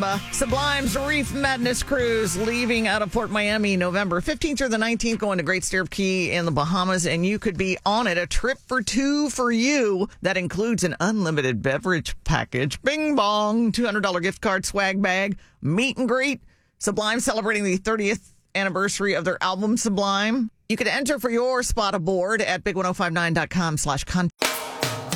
Sublime's Reef Madness Cruise leaving out of Port Miami November 15th through the 19th, going to Great Stirrup Cay in the Bahamas, and you could be on it. A trip for two for you. That includes an unlimited beverage package. Bing bong, $200 gift card, swag bag, meet and greet. Sublime celebrating the 30th anniversary of their album Sublime. You can enter for your spot aboard at big1059.com/contact.